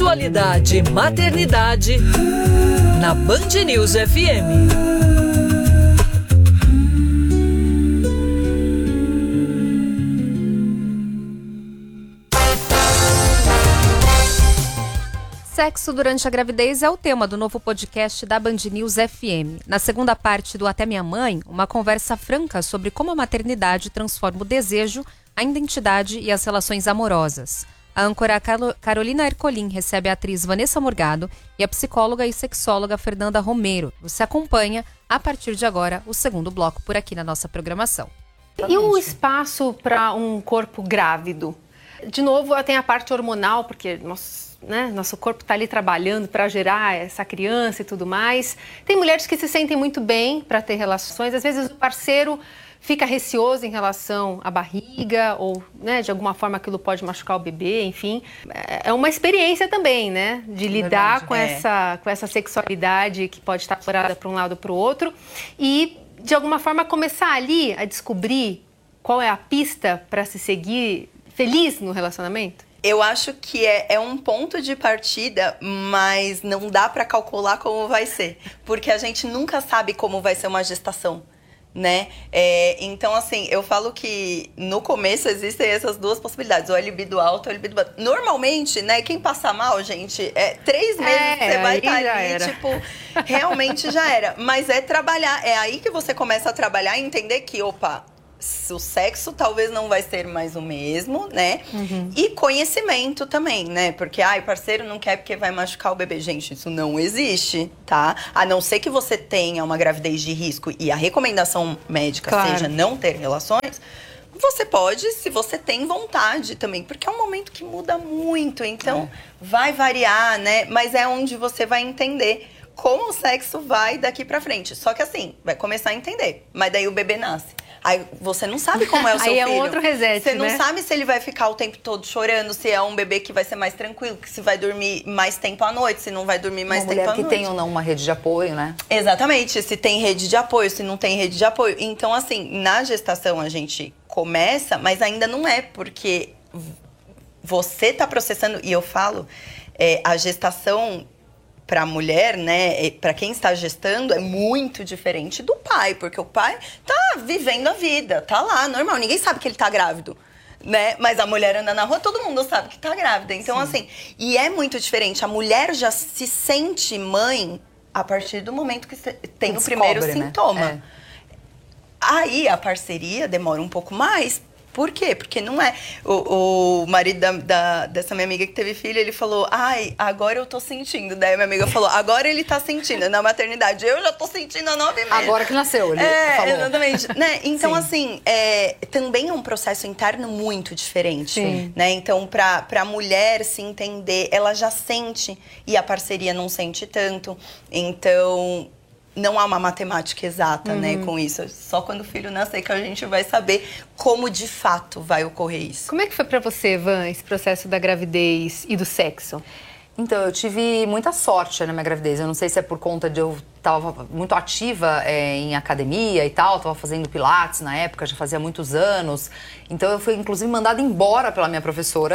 sexualidade e maternidade na Band News FM. Sexo durante a gravidez é o tema do novo podcast da Band News FM. Na segunda parte do Até Minha Mãe, uma conversa franca sobre como a maternidade transforma o desejo, a identidade e as relações amorosas. A âncora Carolina Ercolim recebe a atriz Vanessa Morgado e a psicóloga e sexóloga Fernanda Romero. Você acompanha, a partir de agora, o segundo bloco por aqui na nossa programação. E o espaço para um corpo grávido? De novo, tem a parte hormonal, porque nosso corpo está ali trabalhando para gerar essa criança e tudo mais. Tem mulheres que se sentem muito bem para ter relações. Às vezes o parceiro fica receoso em relação à barriga ou, de alguma forma aquilo pode machucar o bebê, enfim. É uma experiência também, de lidar com essa sexualidade que pode estar aflorada para um lado ou para o outro e, de alguma forma, começar ali a descobrir qual é a pista para se seguir feliz no relacionamento. Eu acho que é um ponto de partida, mas não dá para calcular como vai ser. Porque a gente nunca sabe como vai ser uma gestação, né? Então, assim, eu falo que no começo existem essas duas possibilidades. Ou é libido alto ou é libido baixo. Normalmente, quem passa mal, gente, 3 meses você vai estar ali, realmente já era. Mas é trabalhar, é aí que você começa a trabalhar e entender que, o sexo talvez não vai ser mais o mesmo, né? Uhum. E conhecimento também, né? Porque, o parceiro não quer porque vai machucar o bebê. Gente, isso não existe, tá? A não ser que você tenha uma gravidez de risco e a recomendação médica seja não ter relações, você pode, se você tem vontade também. Porque é um momento que muda muito, então vai variar, né? Mas é onde você vai entender como o sexo vai daqui pra frente. Só que assim, vai começar a entender. Mas daí o bebê nasce. Aí você não sabe como é o seu filho. Aí é outro reset, Você não sabe se ele vai ficar o tempo todo chorando, se é um bebê que vai ser mais tranquilo, que se vai dormir mais tempo à noite, se não vai dormir mais tempo à noite. Uma mulher que tem ou não uma rede de apoio, né? Exatamente. Se tem rede de apoio, se não tem rede de apoio. Então, assim, na gestação a gente começa, mas ainda não é, porque você tá processando, e eu falo, a gestação para a mulher, para quem está gestando, é muito diferente do pai, porque o pai tá vivendo a vida, tá lá, normal, ninguém sabe que ele tá grávido, né? Mas a mulher anda na rua, todo mundo sabe que tá grávida. Então, assim, e é muito diferente. A mulher já se sente mãe a partir do momento que tem o primeiro sintoma. Aí a parceria demora um pouco mais. Por quê? Porque não é... O marido dessa minha amiga que teve filho, ele falou, agora eu tô sentindo. Daí a minha amiga falou, agora ele tá sentindo na maternidade. Eu já tô sentindo há 9 meses. Agora que nasceu, ele falou. Exatamente. Então, assim, também é um processo interno muito diferente. Né? Então, pra mulher se entender, ela já sente e a parceria não sente tanto. Então... não há uma matemática exata, com isso. Só quando o filho nascer que a gente vai saber como de fato vai ocorrer isso. Como é que foi pra você, Van, esse processo da gravidez e do sexo? Então, eu tive muita sorte na minha gravidez. Eu não sei se é por conta de eu tava muito ativa em academia e tal. Tava fazendo pilates na época, já fazia muitos anos. Então, eu fui, inclusive, mandada embora pela minha professora.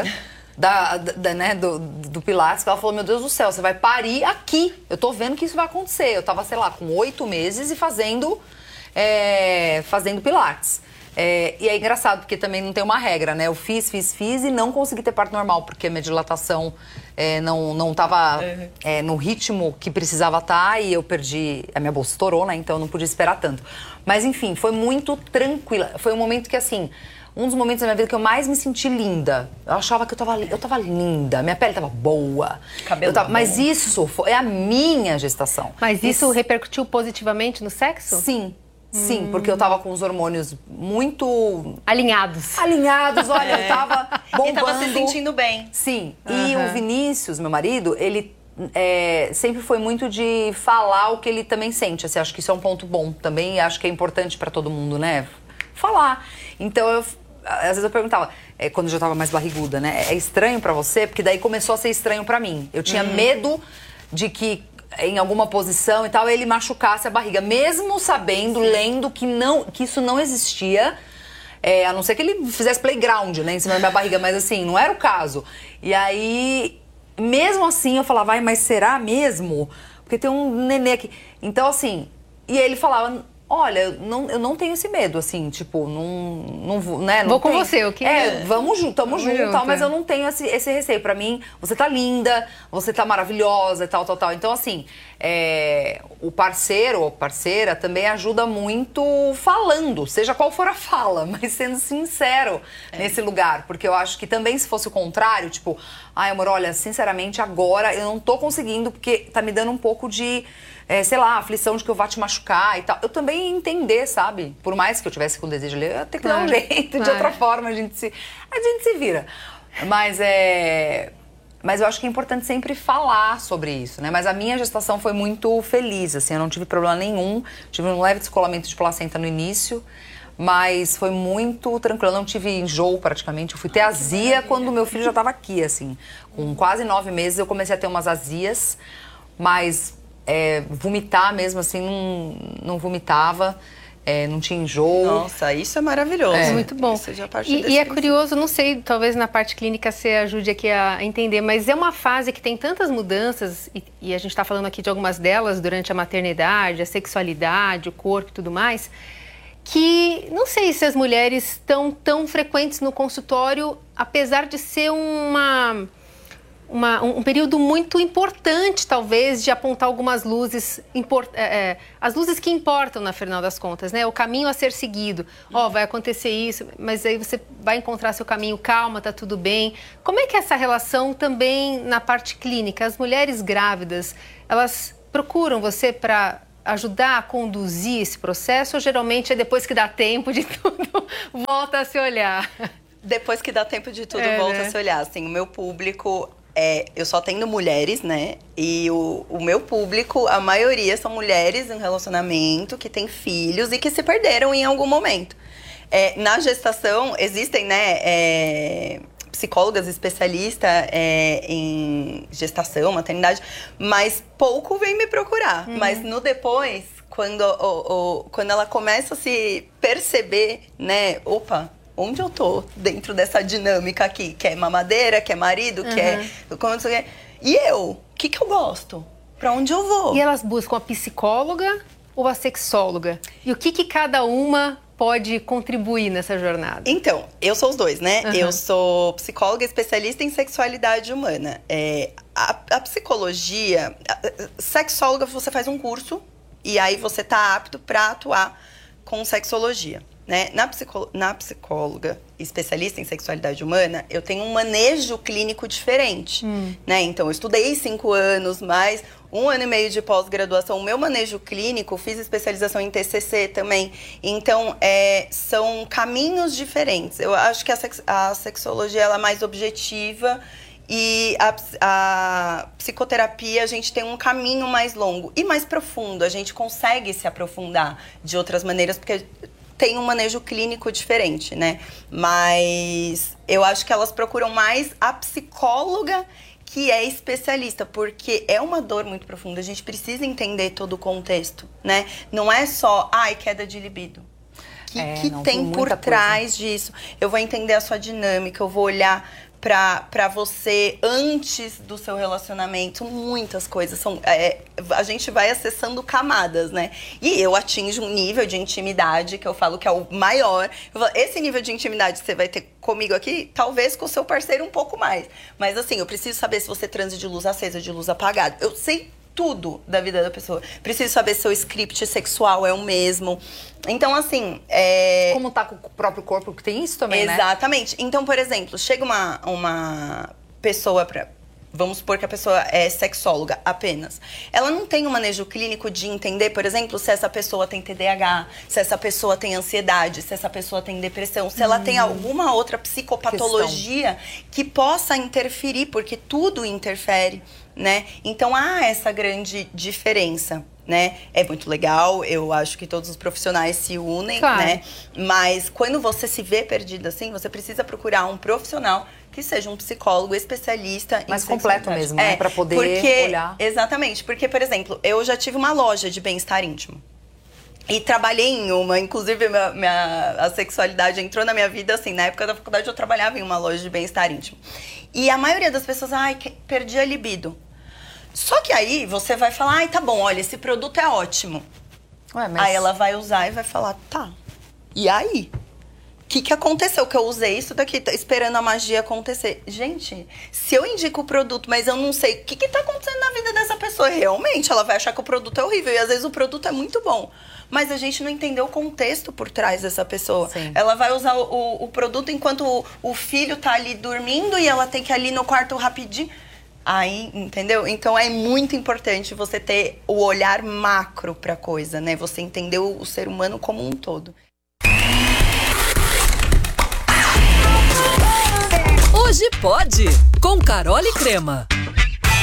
Do Pilates, que ela falou, meu Deus do céu, você vai parir aqui. Eu tô vendo que isso vai acontecer. Eu tava, sei lá, com 8 meses e fazendo Pilates. E é engraçado, porque também não tem uma regra, né? Eu fiz e não consegui ter parto normal, porque a minha dilatação não tava no ritmo que precisava estar e eu perdi, a minha bolsa estourou, né? Então eu não podia esperar tanto. Mas enfim, foi muito tranquila. Foi um momento que, assim... um dos momentos da minha vida que eu mais me senti linda. Eu achava que eu tava linda, minha pele tava boa. Mas isso é a minha gestação. Mas isso repercutiu positivamente no sexo? Sim, porque eu tava com os hormônios muito... Alinhados, olha, eu tava bombando. E tava se sentindo bem. Sim, e o Vinícius, meu marido, ele sempre foi muito de falar o que ele também sente. Assim, acho que isso é um ponto bom também e acho que é importante pra todo mundo, né? Falar. Então, às vezes eu perguntava, quando eu já tava mais barriguda, né? É estranho pra você? Porque daí começou a ser estranho pra mim. Eu tinha medo de que em alguma posição e tal, ele machucasse a barriga. Mesmo sabendo, lendo que isso não existia, a não ser que ele fizesse playground, né? Em cima da minha barriga. Mas assim, não era o caso. E aí... mesmo assim eu falava, ai, mas será mesmo? Porque tem um nenê aqui. Então, assim, e ele falava, olha, eu não tenho esse medo, assim, tipo, não vou, né? Não vou com tenho. você, o que tamo junto, tal, mas eu não tenho esse receio. Pra mim, você tá linda, você tá maravilhosa e tal. Então, assim, o parceiro ou parceira também ajuda muito falando, seja qual for a fala, mas sendo sincero nesse lugar. Porque eu acho que também, se fosse o contrário, tipo, ai, amor, olha, sinceramente, agora eu não tô conseguindo, porque tá me dando um pouco de... sei lá, aflição de que eu vá te machucar e tal. Eu também ia entender, sabe? Por mais que eu tivesse com desejo de ler, eu ia ter que dar um jeito, de outra forma a gente se vira. Mas eu acho que é importante sempre falar sobre isso, né? Mas a minha gestação foi muito feliz, assim, eu não tive problema nenhum. Tive um leve descolamento de placenta no início, mas foi muito tranquilo. Eu não tive enjoo praticamente. Eu fui ter azia quando meu filho já estava aqui, assim. Com quase 9 meses eu comecei a ter umas azias, mas... vomitar mesmo, assim, não vomitava, não tinha enjoo. Nossa, isso é maravilhoso. Muito bom. E é curioso, não sei, talvez na parte clínica você ajude aqui a entender, mas é uma fase que tem tantas mudanças, e a gente está falando aqui de algumas delas durante a maternidade, a sexualidade, o corpo e tudo mais, que não sei se as mulheres estão tão frequentes no consultório, apesar de ser um período muito importante, talvez, de apontar algumas luzes, as luzes que importam, na final das contas, né? O caminho a ser seguido. Vai acontecer isso, mas aí você vai encontrar seu caminho, calma, tá tudo bem. Como é que é essa relação também na parte clínica? As mulheres grávidas, elas procuram você para ajudar a conduzir esse processo ou geralmente é depois que dá tempo de tudo, volta a se olhar? Depois que dá tempo de tudo, volta a se olhar. Assim, o meu público... eu só tenho mulheres, né? E o meu público, a maioria são mulheres em relacionamento, que têm filhos e que se perderam em algum momento. Na gestação, existem, né, psicólogas especialistas em gestação, maternidade, mas pouco vem me procurar. Mas no depois, quando ela começa a se perceber, né, opa... Onde eu tô dentro dessa dinâmica aqui? Que é mamadeira, que é marido, que é... E eu? O que eu gosto? Pra onde eu vou? E elas buscam a psicóloga ou a sexóloga? E o que cada uma pode contribuir nessa jornada? Então, eu sou os dois, né? Eu sou psicóloga especialista em sexualidade humana. A psicologia... Sexóloga, você faz um curso e aí você tá apto pra atuar com sexologia. Né? Na psicóloga especialista em sexualidade humana, eu tenho um manejo clínico diferente, né? Então, eu estudei 5 anos, mais 1 ano e meio de pós-graduação. O meu manejo clínico, fiz especialização em TCC também. Então, são caminhos diferentes. Eu acho que a sexologia ela é mais objetiva e a psicoterapia, a gente tem um caminho mais longo e mais profundo. A gente consegue se aprofundar de outras maneiras, porque... tem um manejo clínico diferente, né? Mas eu acho que elas procuram mais a psicóloga que é especialista, porque é uma dor muito profunda. A gente precisa entender todo o contexto, né? Não é só, queda de libido. Que tem por trás disso? Eu vou entender a sua dinâmica, eu vou olhar pra você antes do seu relacionamento. Muitas coisas. A gente vai acessando camadas, né? E eu atinjo um nível de intimidade que eu falo que é o maior. Esse nível de intimidade que você vai ter comigo aqui, talvez com o seu parceiro um pouco mais. Mas assim, eu preciso saber se você transa de luz acesa, de luz apagada. Eu sei tudo da vida da pessoa. Preciso saber se o script sexual é o mesmo. Então, assim... Como tá com o próprio corpo, que tem isso também, né? Exatamente. Então, por exemplo, chega uma pessoa pra... Vamos supor que a pessoa é sexóloga apenas. Ela não tem um manejo clínico de entender, por exemplo, se essa pessoa tem TDAH, se essa pessoa tem ansiedade, se essa pessoa tem depressão, se ela tem alguma outra psicopatologia que possa interferir, porque tudo interfere, né? Então, há essa grande diferença, né? É muito legal, eu acho que todos os profissionais se unem, né? Mas quando você se vê perdida assim, você precisa procurar um profissional que seja um psicólogo especialista em mais completo mesmo, né? Pra poder olhar. Exatamente, porque, por exemplo, eu já tive uma loja de bem-estar íntimo. E trabalhei em uma, inclusive a sexualidade entrou na minha vida, assim, na época da faculdade eu trabalhava em uma loja de bem-estar íntimo. E a maioria das pessoas, perdi a libido. Só que aí você vai falar, tá bom, olha, esse produto é ótimo. Ué, mas... Aí ela vai usar e vai falar, tá, e aí? O que aconteceu? Que eu usei isso daqui, esperando a magia acontecer. Gente, se eu indico o produto, mas eu não sei o que tá acontecendo na vida dessa pessoa, realmente ela vai achar que o produto é horrível. E às vezes o produto é muito bom. Mas a gente não entendeu o contexto por trás dessa pessoa. Sim. Ela vai usar o produto enquanto o filho tá ali dormindo e ela tem que ir ali no quarto rapidinho. Aí, entendeu? Então é muito importante você ter o olhar macro pra coisa, né? Você entender o ser humano como um todo. Hoje pode, com Carole Crema.